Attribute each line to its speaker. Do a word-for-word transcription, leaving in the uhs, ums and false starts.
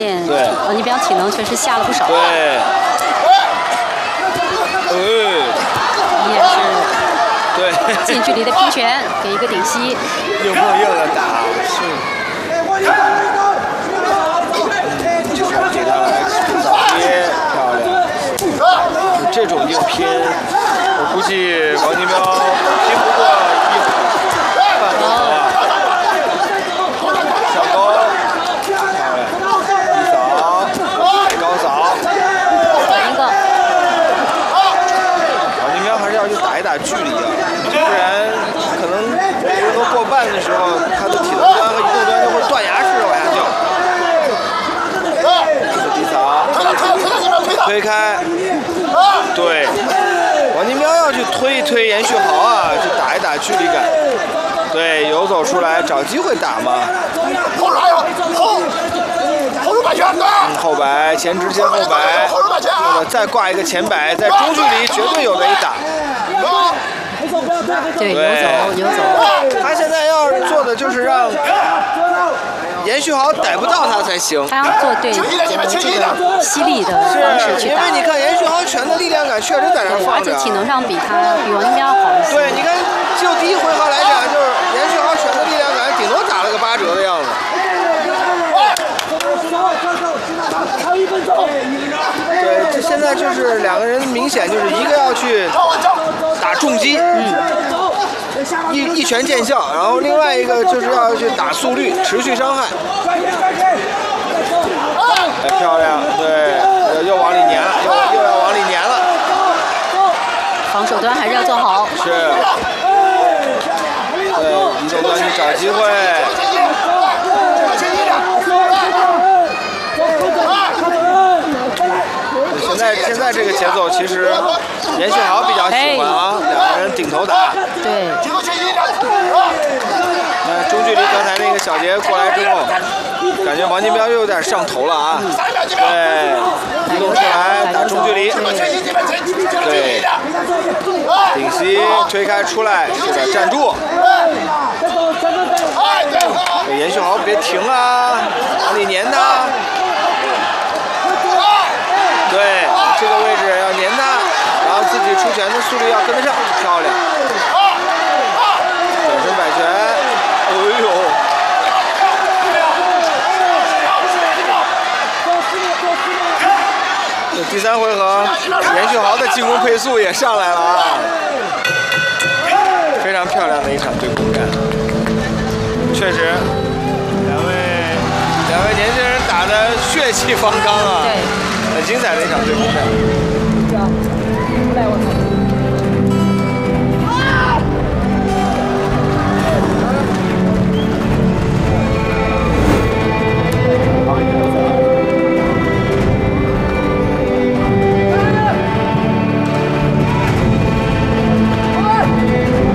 Speaker 1: 对，
Speaker 2: 王金彪体能确实下了不少。
Speaker 1: 对，哎，
Speaker 2: 也是
Speaker 1: 对，
Speaker 2: 近距离的拼拳，给一个顶膝，
Speaker 1: 硬碰硬的打，是。给他来倒贴，漂亮。这种硬拼，我估计王金彪拼不过一半回合啊。上勾，漂亮，一扫，高扫，
Speaker 2: 一个。
Speaker 1: 王金彪还是要去打一打距离啊，不然可能回合过半的时候，他的体能端和移动端就会断崖式的往下掉。低扫，推开，对，王金彪要去推一推严旭豪啊，去打一打距离感，对，游走出来找机会打嘛。
Speaker 3: 后手还有后后手摆拳，对，
Speaker 1: 嗯，后摆前直前后摆，或者再挂一个前摆，在中距离绝对有的一打。
Speaker 2: 对，游走游走。
Speaker 1: 他现在要是做的就是让严旭豪逮不到他才行。
Speaker 2: 他要做对这个犀利的方式去打。
Speaker 1: 因为你看严旭豪拳的力量感确实在那放着，
Speaker 2: 而且体能上比他比王金彪好一些。
Speaker 1: 对，你看就第一回合来讲，就是严旭豪拳的力量感顶多打了个八折的样子。对，这现在就是两个人明显就是一个要去打重击，嗯，一一拳见效，然后另外一个就是要去打速率，持续伤害。哎，漂亮，对，又往里粘了，又又要往里粘了。
Speaker 2: 防守端还是要做好。
Speaker 1: 是。对，移动端去找机会。现在现在这个节奏，其实严旭豪比较喜欢啊，两个人顶头打。
Speaker 2: 对。
Speaker 1: 那中距离刚才那个小杰过来之后，感觉王金彪又有点上头了啊。对，移动出来打中距离。对。顶膝推开出来，是的，站住。严旭豪别停啊，往里粘他。对，这个位置要粘他，然后自己出拳的速率要跟得上，漂亮。转身摆拳，哎呦！这第三回合，严旭豪的进攻配速也上来了啊！非常漂亮的一场对攻战，确实，两位两位年轻人打得血气方刚啊！
Speaker 2: 对。
Speaker 1: 很精彩的一场对攻战。